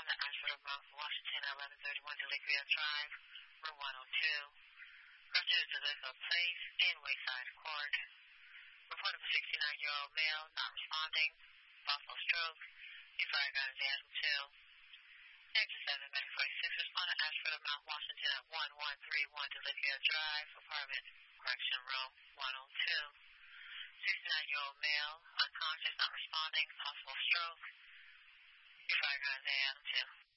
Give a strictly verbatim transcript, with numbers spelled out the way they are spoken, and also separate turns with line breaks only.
respond to Ashford of Mount Washington, eleven thirty-one Delicria Drive, room one oh two. Resident to this of Place and Wayside Court. Report of a sixty-nine-year-old male not responding. Possible stroke. Inquiry guidance Animal two. Exit seven, Medic forty-six, respond to Ashford of Mount Washington at one one three one Delicria Drive, apartment, correction room one oh two. sixty-nine-year-old male, unconscious, not responding, possible stroke. Inquiry guidance Animal two.